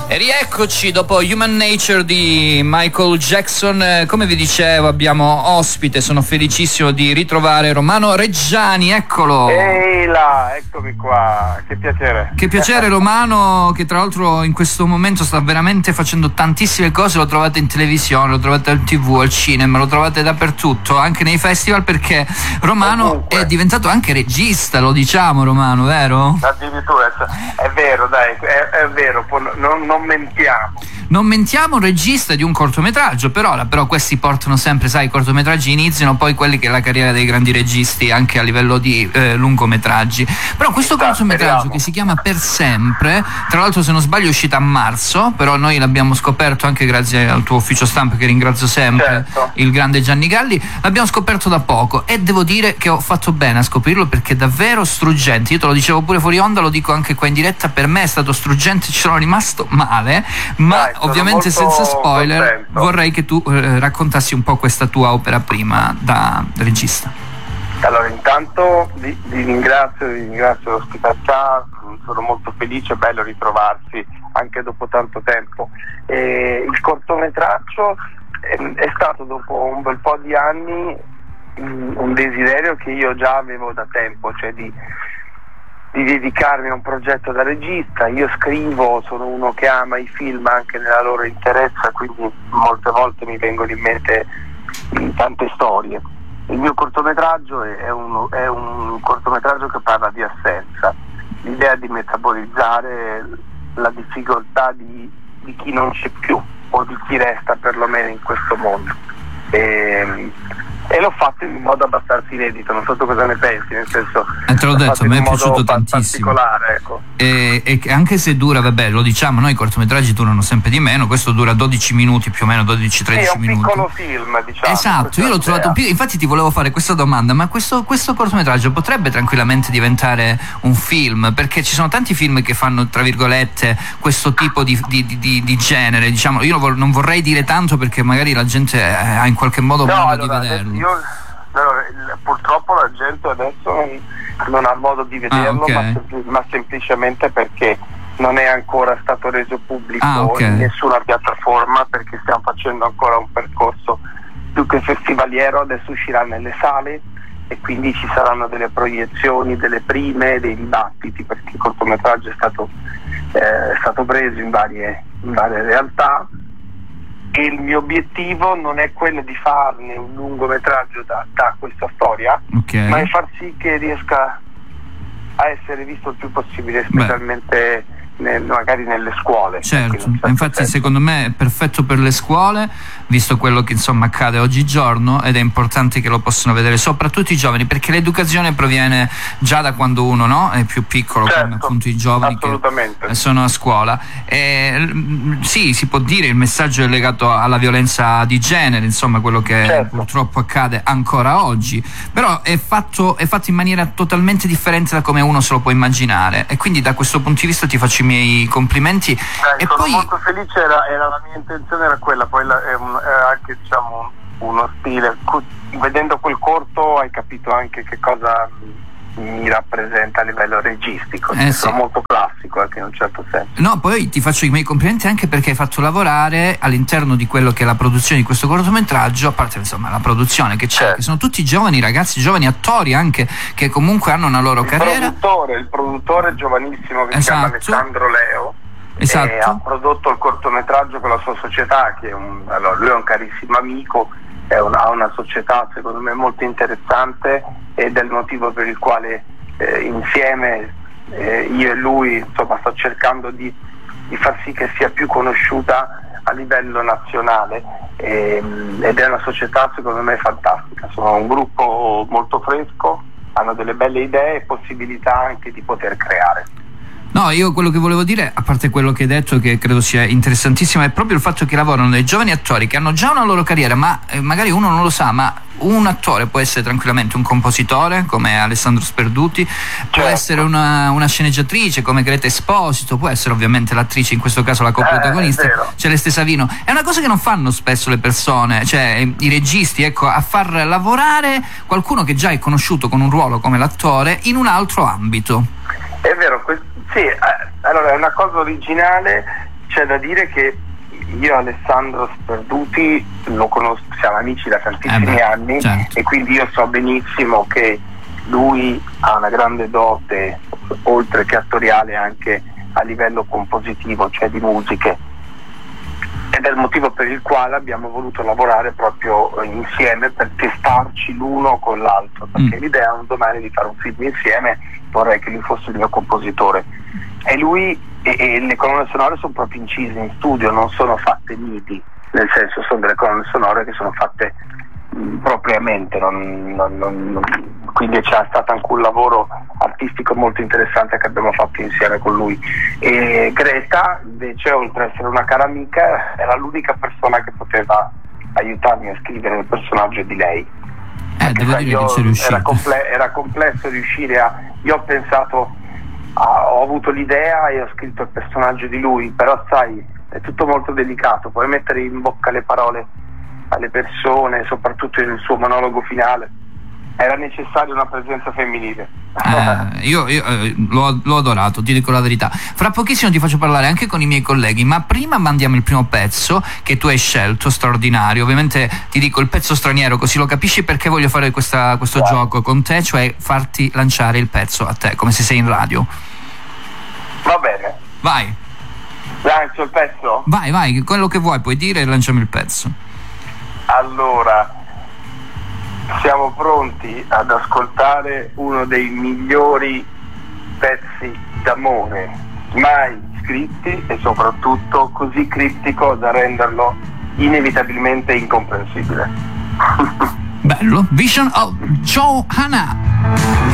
E rieccoci dopo Human Nature di Michael Jackson. Come vi dicevo, abbiamo ospite, sono felicissimo di ritrovare Romano Reggiani, eccolo. Ehi là, eccomi qua, che piacere. Che piacere Romano, che tra l'altro in questo momento sta veramente facendo tantissime cose, lo trovate in televisione, lo trovate al TV, al cinema, lo trovate dappertutto, anche nei festival, perché Romano è diventato anche regista, lo diciamo Romano, vero? Addirittura, è vero, dai, è vero, non mentiamo. Non mentiamo, un regista di un cortometraggio, però questi portano sempre, sai, i cortometraggi iniziano, poi quelli che è la carriera dei grandi registi anche a livello di lungometraggi. Però questo cortometraggio che si chiama Per Sempre, tra l'altro se non sbaglio è uscito a marzo, però noi l'abbiamo scoperto anche grazie al tuo ufficio stampa, che ringrazio sempre, il grande Gianni Galli, l'abbiamo scoperto da poco e devo dire che ho fatto bene a scoprirlo perché è davvero struggente. Io te lo dicevo pure fuori onda, lo dico anche qua in diretta, per me è stato struggente, ci sono rimasto male, ma ovviamente senza spoiler vorrei che tu raccontassi un po' questa tua opera prima da regista. Allora, intanto vi ringrazio l'ospitalità, sono molto felice, è bello ritrovarsi anche dopo tanto tempo. Il cortometraggio è stato, dopo un bel po' di anni, un desiderio che io già avevo da tempo, cioè di dedicarmi a un progetto da regista. Io scrivo, sono uno che ama i film anche nella loro interezza, quindi molte volte mi vengono in mente tante storie. Il mio cortometraggio è un cortometraggio che parla di assenza, l'idea di metabolizzare la difficoltà di chi non c'è più o di chi resta perlomeno in questo mondo. E l'ho fatto in modo abbastanza inedito, non so tu cosa ne pensi, nel senso, te l'ho detto, a me è piaciuto tantissimo, ecco. E anche se dura, vabbè, lo diciamo, noi i cortometraggi durano sempre di meno, questo dura 12 minuti più o meno, 12-13 minuti. È un piccolo film, diciamo. Esatto, io l'ho trovato infatti ti volevo fare questa domanda, ma questo cortometraggio potrebbe tranquillamente diventare un film, perché ci sono tanti film che fanno, tra virgolette, questo tipo di genere, diciamo. Io non vorrei dire tanto perché magari la gente ha in qualche modo modo di vederlo. Purtroppo la gente adesso non ha modo di vederlo, ma semplicemente perché non è ancora stato reso pubblico in nessuna piattaforma, perché stiamo facendo ancora un percorso più che festivaliero. Adesso uscirà nelle sale e quindi ci saranno delle proiezioni, delle prime, dei dibattiti, perché il cortometraggio è stato preso in varie realtà. E il mio obiettivo non è quello di farne un lungometraggio da questa storia, ma è far sì che riesca a essere visto il più possibile, specialmente magari nelle scuole. Certo, infatti secondo me è perfetto per le scuole, visto quello che insomma accade oggigiorno, ed è importante che lo possano vedere soprattutto i giovani, perché l'educazione proviene già da quando uno è più piccolo, come appunto i giovani che sono a scuola. Sì, si può dire il messaggio è legato alla violenza di genere, insomma quello che purtroppo accade ancora oggi, però è fatto in maniera totalmente differente da come uno se lo può immaginare, e quindi da questo punto di vista ti faccio i miei complimenti. E sono poi molto felice, era la mia intenzione, era quella, poi è anche, diciamo, uno stile. Vedendo quel corto hai capito anche che cosa mi rappresenta a livello registico, sono molto classico anche in un certo senso. No, poi ti faccio i miei complimenti anche perché hai fatto lavorare all'interno di quello che è la produzione di questo cortometraggio, a parte insomma la produzione che c'è, che sono tutti giovani ragazzi, giovani attori anche, che comunque hanno una loro carriera. Il produttore giovanissimo che si chiama Alessandro Leo, ha prodotto il cortometraggio con la sua società, che lui è un carissimo amico, ha una società secondo me molto interessante, ed è il motivo per il quale insieme io e lui insomma sto cercando di far sì che sia più conosciuta a livello nazionale, ed è una società secondo me fantastica. Sono un gruppo molto fresco, hanno delle belle idee e possibilità anche di poter creare. No, io quello che volevo dire, a parte quello che hai detto, che credo sia interessantissimo, è proprio il fatto che lavorano dei giovani attori che hanno già una loro carriera, ma magari uno non lo sa, ma un attore può essere tranquillamente un compositore come Alessandro Sperduti, può essere una sceneggiatrice come Greta Esposito, può essere ovviamente l'attrice, in questo caso la coprotagonista Celeste Savino. È una cosa che non fanno spesso le persone, cioè i registi, ecco, a far lavorare qualcuno che già è conosciuto con un ruolo come l'attore in un altro ambito. È vero, sì, allora è una cosa originale c'è da dire che io Alessandro Sperduti lo conosco, siamo amici da tantissimi anni, certo. E quindi io so benissimo che lui ha una grande dote, oltre che attoriale, anche a livello compositivo, cioè di musiche, ed è il motivo per il quale abbiamo voluto lavorare proprio insieme per testarci l'uno con l'altro, perché l'idea è un domani di fare un film insieme, vorrei che lui fosse il mio compositore, e lui e le colonne sonore sono proprio incise in studio, non sono fatte MIDI, nel senso sono delle colonne sonore che sono fatte propriamente, quindi c'è stato anche un lavoro artistico molto interessante che abbiamo fatto insieme con lui. E Greta invece, oltre ad essere una cara amica, era l'unica persona che poteva aiutarmi a scrivere il personaggio di lei. Devo dire che c'è riuscito. Era complesso riuscire a... Io ho pensato, ho avuto l'idea e ho scritto il personaggio di lui, però sai, è tutto molto delicato, puoi mettere in bocca le parole alle persone, soprattutto nel suo monologo finale. Era necessaria una presenza femminile. Io l'ho adorato, ti dico la verità. Fra pochissimo ti faccio parlare anche con i miei colleghi, ma prima mandiamo il primo pezzo che tu hai scelto, straordinario. Ovviamente ti dico il pezzo straniero, così lo capisci perché voglio fare questo gioco con te, cioè farti lanciare il pezzo a te, come se sei in radio. Va bene. Vai. Lancio il pezzo? Vai, quello che vuoi puoi dire e lanciamo il pezzo. Allora, siamo pronti ad ascoltare uno dei migliori pezzi d'amore mai scritti e soprattutto così criptico da renderlo inevitabilmente incomprensibile. Bello. Vision of Johanna.